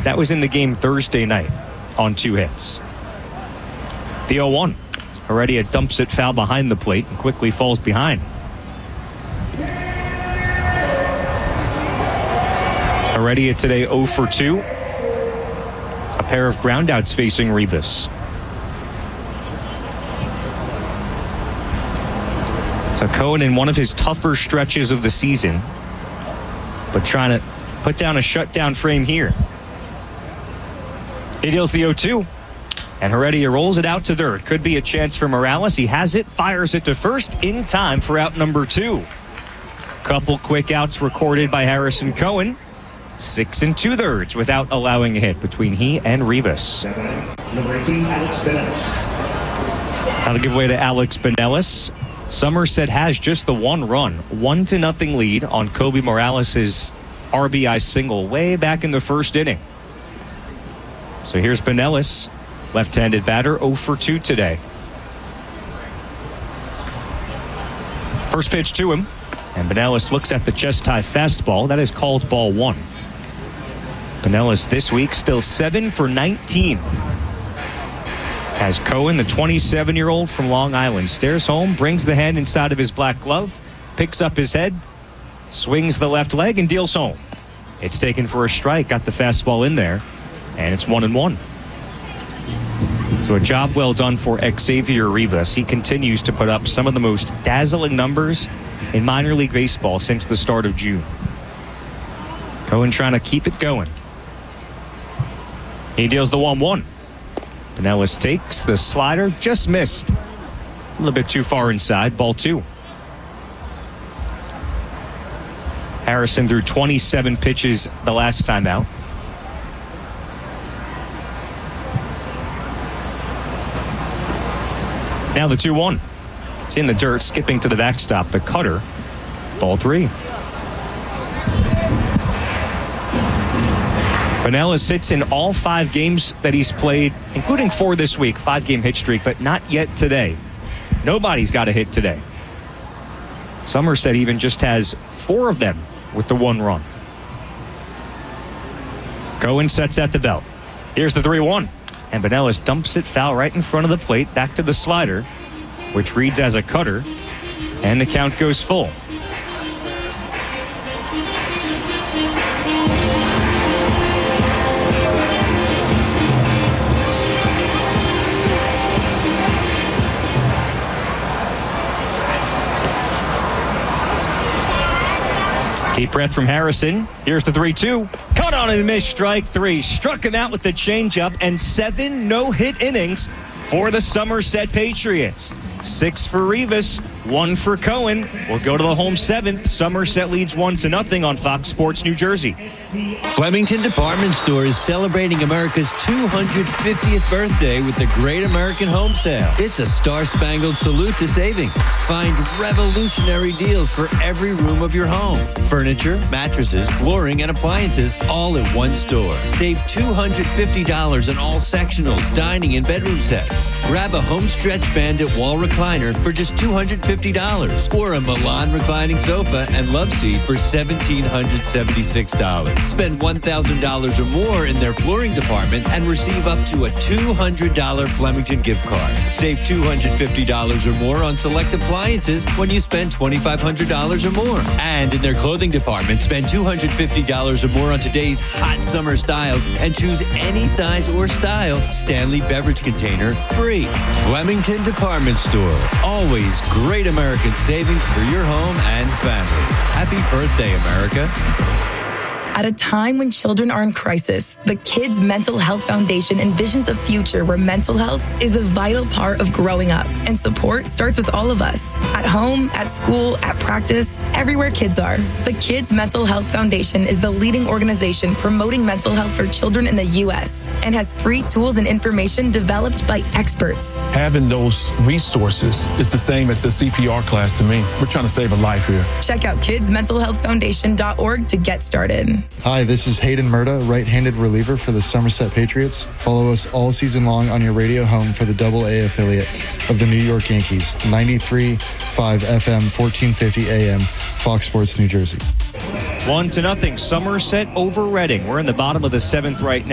That was in the game Thursday night on 2 hits. The 0-1. Heredia dumps it foul behind the plate and quickly falls behind. Heredia today 0 for 2. A pair of groundouts facing Rivas. So Cohen in one of his tougher stretches of the season, but trying to put down a shutdown frame here. He deals the 0-2, and Heredia rolls it out to third. Could be a chance for Morales. He has it, fires it to first in time for out number 2. Couple quick outs recorded by Harrison Cohen. 6 2/3 without allowing a hit between he and Rivas. Number 18, Alex Benelis. That'll give way to Alex Benelis. Somerset has just the 1 run, 1-0 lead on Kobe Morales' RBI single way back in the first inning. So here's Benelis, left-handed batter, 0 for 2 today. First pitch to him, and Benelis looks at the chest-high fastball. That is called ball 1. Benelis this week still 7 for 19. As Cohen, the 27-year-old from Long Island, stares home, brings the hand inside of his black glove, picks up his head, swings the left leg, and deals home. It's taken for a strike, got the fastball in there, and it's 1-1. So a job well done for Xavier Rivas. He continues to put up some of the most dazzling numbers in minor league baseball since the start of June. Cohen trying to keep it going. He deals the 1-1. Benelis takes the slider, just missed. A little bit too far inside, ball 2. Harrison threw 27 pitches the last time out. Now the 2-1. It's in the dirt, skipping to the backstop. The cutter, ball 3. Benelis sits in all 5 games that he's played, including 4 this week, 5-game hit streak, but not yet today. Nobody's got a hit today. Somerset even just has 4 of them with the 1 run. Cohen sets at the belt. Here's the 3-1. And Benelis dumps it foul right in front of the plate, back to the slider, which reads as a cutter, and the count goes full. Deep breath from Harrison. Here's the 3-2. Caught on and missed, strike 3. Struck him out with the changeup, and 7 no-hit innings for the Somerset Patriots. 6 for Rivas, 1 for Cohen. We'll go to the home 7th. Somerset leads 1-0 on Fox Sports New Jersey. Flemington Department Store is celebrating America's 250th birthday with the Great American Home Sale. It's a star-spangled salute to savings. Find revolutionary deals for every room of your home. Furniture, mattresses, flooring, and appliances all at one store. Save $250 on all sectionals, dining, and bedroom sets. Grab a home stretch bandit wall recliner for just $250, or a Milan reclining sofa and love seat for $1,776. Spend $1,000 or more in their flooring department and receive up to a $200 Flemington gift card. Save $250 or more on select appliances when you spend $2,500 or more. And in their clothing department, spend $250 or more on today's hot summer styles and choose any size or style Stanley beverage container free. Flemington Department Store. Always great American savings for your home and family. Happy birthday, America. At a time when children are in crisis, the Kids Mental Health Foundation envisions a future where mental health is a vital part of growing up, and support starts with all of us. At home, at school, at practice, everywhere kids are. The Kids Mental Health Foundation is the leading organization promoting mental health for children in the U.S. and has free tools and information developed by experts. Having those resources is the same as the CPR class to me. We're trying to save a life here. Check out kidsmentalhealthfoundation.org to get started. Hi, this is Hayden Murda, right-handed reliever for the Somerset Patriots. Follow us all season long on your radio home for the Double-A affiliate of the New York Yankees, 93.5 FM, 1450 AM, Fox Sports New Jersey. 1-0, Somerset over Reading. We're in the bottom of the 7th right now.